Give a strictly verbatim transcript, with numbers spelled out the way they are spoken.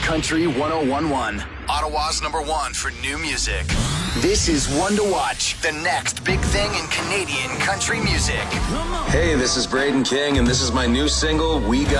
Country one oh one point one. Ottawa's number one for new music. This is One to Watch, the next big thing in Canadian country music. Hey, this is Braden King, and this is my new single, We Got